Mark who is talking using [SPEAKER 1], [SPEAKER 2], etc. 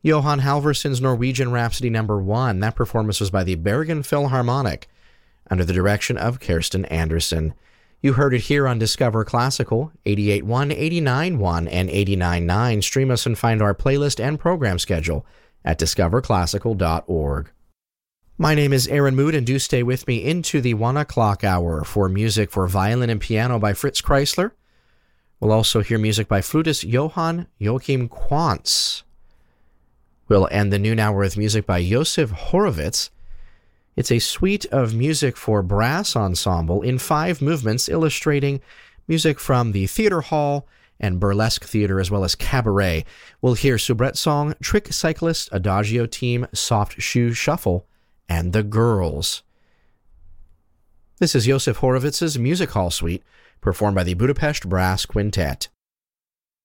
[SPEAKER 1] Johan Halvorsson's Norwegian Rhapsody No. 1. That performance was by the Bergen Philharmonic under the direction of Kirsten Anderson. You heard it here on Discover Classical, 88.1, 89.1, and 89.9. Stream us and find our playlist and program schedule at discoverclassical.org. My name is Aaron Mood, and do stay with me into the 1 o'clock hour for music for violin and piano by Fritz Kreisler. We'll also hear music by flutist Johann Joachim Quantz. We'll end the noon hour with music by Josef Horowitz. It's a suite of music for brass ensemble in 5 movements, illustrating music from the theater hall and burlesque theater as well as cabaret. We'll hear soubrette song, trick cyclist, adagio team, soft shoe shuffle, and the girls. This is Josef Horowitz's Music Hall Suite, performed by the Budapest Brass Quintet.